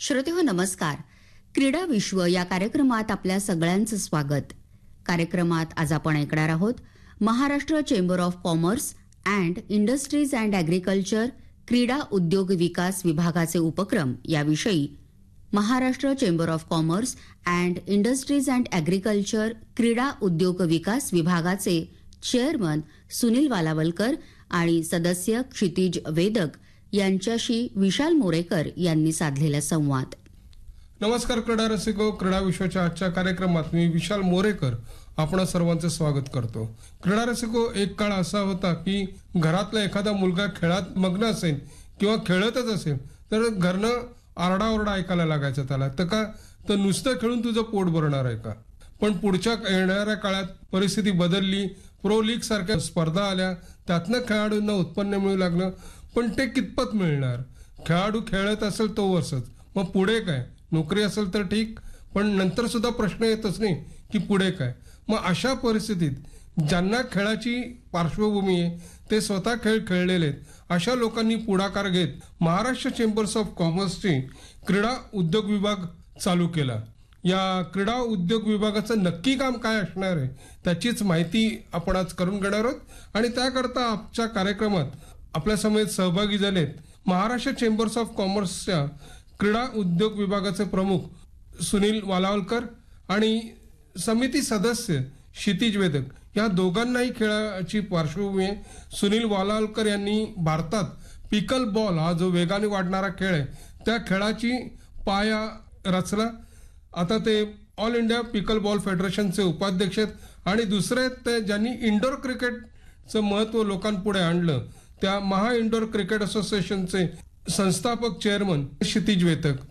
श्रोतेहो नमस्कार. क्रीडा विश्व या कार्यक्रमात आपल्या सगळ्यांचं स्वागत. कार्यक्रमात आज आपण ऐकणार आहोत Maharashtra chamber of commerce and industries and agriculture क्रीडा उद्योग विकास विभागाचे उपक्रम याविषयी Maharashtra chamber of commerce and industries and agriculture क्रीडा उद्योग विकास विभागाचे चेअरमन सुनील वालावलकर आणि सदस्य क्षितिज वेदक यांच्याशी विशाल मोरेकर यांनी साधलेला संवाद. नमस्कार क्रीडा रसिको. क्रीडा विश्वाच्या आजच्या कार्यक्रमात मी विशाल मोरेकर आपण सर्वांचे स्वागत करतो. क्रीडा रसिको, एक काळ असा होता की घरातला एखादा मुलगा खेळात मग्न असेल किंवा खेळतच असेल तर घरनं आरडाओरडा ऐकायला लागायचा त्याला, तर का तर नुसतं खेळून तुझं पोट भरणार आहे का. पण पुढच्या येणाऱ्या काळात परिस्थिती बदलली. प्रो लीग सारख्या स्पर्धा आल्या, त्यातनं खेळाडूंना उत्पन्न मिळू लागलं. पण ते कितपत मिळणार. खेळाडू खेळत असेल तो वर्षच, मग पुढे काय. नोकरी असेल तर ठीक, पण नंतर सुद्धा प्रश्न येतच नाही की पुढे काय. मग अशा परिस्थितीत ज्यांना खेळाची पार्श्वभूमी आहे, ते स्वतः खेळ खेळलेले आहेत, अशा लोकांनी पुढाकार घेत महाराष्ट्र चेंबर्स ऑफ कॉमर्सची क्रीडा उद्योग विभाग चालू केला. या क्रीडा उद्योग विभागाचं नक्की काम काय असणार आहे त्याचीच माहिती आपण आज करून घेणार आहोत. आणि त्याकरता आजच्या कार्यक्रमात आपल्या समेत सहभागी झालेत महाराष्ट्र चेंबर्स ऑफ कॉमर्सच्या क्रीडा उद्योग विभागाचे प्रमुख सुनील वालावलकर आणि समिती सदस्य क्षितिज वेदक. या दोघांनाही खेळाची पार्श्वभूमी आहे. सुनील वालावलकर यांनी भारतात पिकल बॉल हा जो वेगाने वाढणारा खेळ आहे त्या खेळाची पाया रचला. आता ते ऑल इंडिया पिकल बॉल फेडरेशनचे उपाध्यक्ष आहेत. आणि दुसरे आहेत ते ज्यांनी इंडोर क्रिकेटचं महत्त्व लोकांपुढे आणलं, त्या महा इंडोर क्रिकेट असोसिएशनचे संस्थापक चेअरमन क्षितिज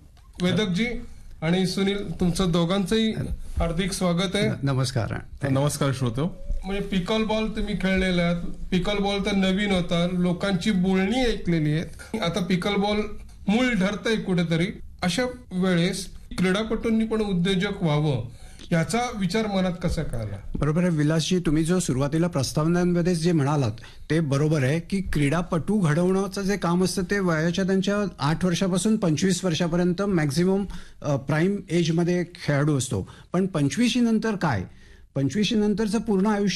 वेदकजी आणि सुनील, तुमचं दोघांचंही हार्दिक स्वागत आहे. नमस्कार. नमस्कार श्रोतो. म्हणजे पिकल बॉल तुम्ही खेळलेला आहात. पिकल बॉल तर नवीन होता, लोकांची बोलणी ऐकलेली आहेत. आता पिकल बॉल मूळ ठरतंय कुठेतरी. अशा वेळेस क्रीडापटूंनी पण उद्योजक व्हावं याचा विचार मनात कसा कळला. बरोबर आहे विलासजी, तुम्ही जो सुरुवातीला प्रस्तावनांमध्ये जे म्हणालात ते बरोबर आहे की क्रीडापटू घडवण्याचं जे काम असतं ते वयाच्या त्यांच्या 8 वर्षापासून 25 वर्षापर्यंत मॅक्झिमम प्राईम एजमध्ये खेळाडू असतो. पण 25 नंतर काय, 25 नंतरचं पूर्ण आयुष्य